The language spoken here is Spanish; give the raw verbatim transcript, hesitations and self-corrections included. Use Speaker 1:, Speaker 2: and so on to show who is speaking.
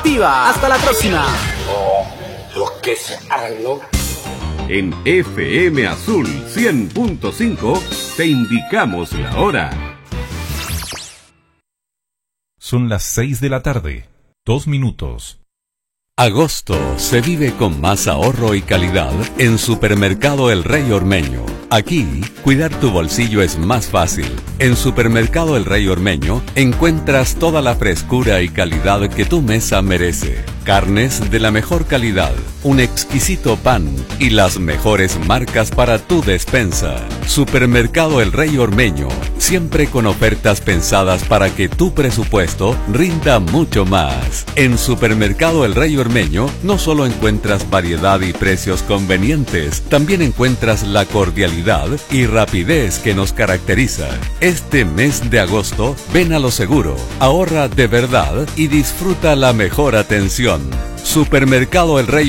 Speaker 1: deportiva. Hasta la próxima.
Speaker 2: Oh, los que se arregló.
Speaker 3: En F M Azul cien punto cinco te indicamos la hora.
Speaker 4: Son las seis de la tarde, dos minutos.
Speaker 5: Agosto se vive con más ahorro y calidad en Supermercado El Rey Ormeño. Aquí, cuidar tu bolsillo es más fácil. En Supermercado El Rey Ormeño encuentras toda la frescura y calidad que tu mesa merece. Carnes de la mejor calidad, un exquisito pan y las mejores marcas para tu despensa. Supermercado El Rey Ormeño, siempre con ofertas pensadas para que tu presupuesto rinda mucho más. En Supermercado El Rey Ormeño no solo encuentras variedad y precios convenientes, también encuentras la cordialidad y rapidez que nos caracteriza. Este mes de agosto, ven a lo seguro, ahorra de verdad y disfruta la mejor atención. Supermercado El Rey